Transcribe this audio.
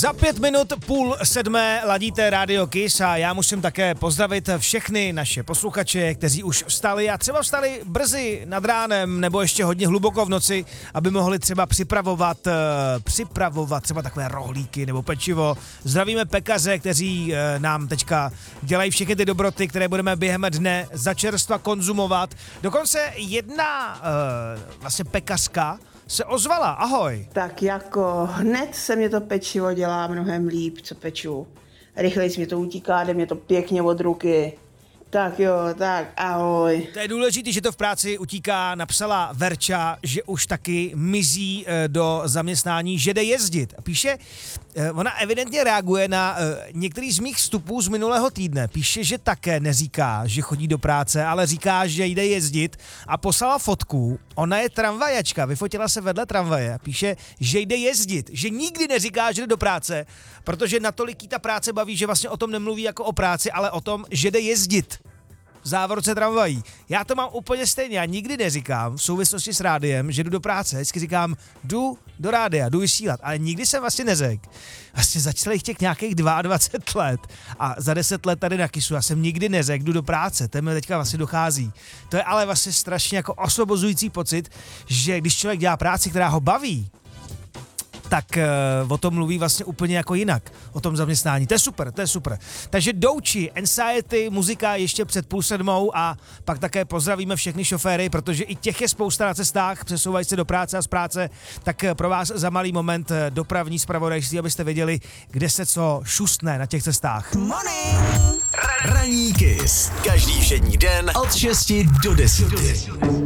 Za 5 minut 6:30 ladíte Radio Kiss a já musím také pozdravit všechny naše posluchače, kteří už vstali a třeba vstali brzy nad ránem nebo ještě hodně hluboko v noci, aby mohli třeba připravovat třeba takové rohlíky nebo pečivo. Zdravíme pekaře, kteří nám teďka dělají všechny ty dobroty, které budeme během dne za čerstva konzumovat. Dokonce jedna vlastně pekařka se ozvala. Ahoj. Tak jako hned se mě to pečivo dělá mnohem líp, co peču. Rychleji mi to utíká, jde mě to pěkně od ruky. Tak jo, tak ahoj. To je důležité, že to v práci utíká. Napsala Verča, že už taky mizí do zaměstnání, že jde jezdit. Píše, ona evidentně reaguje na některý z mých vstupů z minulého týdne. Píše, že také neříká, že chodí do práce, ale říká, že jde jezdit a poslala fotku. Ona je tramvajačka, vyfotila se vedle tramvaje. Píše, že jde jezdit, že nikdy neříká, že jde do práce, protože natolik jí ta práce baví, že vlastně o tom nemluví jako o práci, ale o tom, že jde jezdit. V závorce tramvají. Já to mám úplně stejně, já nikdy neříkám v souvislosti s rádiem, že jdu do práce, vždycky říkám, jdu do rádia, jdu vysílat, ale nikdy jsem vlastně neřekl. Vlastně za těch nějakých 22 let a za 10 let tady na Kissu, já jsem nikdy neřekl, jdu do práce, to mi teďka vlastně dochází. To je ale vlastně strašně jako osvobozující pocit, že když člověk dělá práci, která ho baví, tak o tom mluví vlastně úplně jako jinak, o tom zaměstnání. To je super. Takže Douchi, Anxiety, muzika ještě před 6:30 a pak také pozdravíme všechny šoféry, protože i těch je spousta na cestách, přesouvají se do práce a z práce, tak pro vás za malý moment dopravní zpravodajství, abyste věděli, kde se co šustne na těch cestách. Ranní Kiss. Každý všední den od 6 do 10.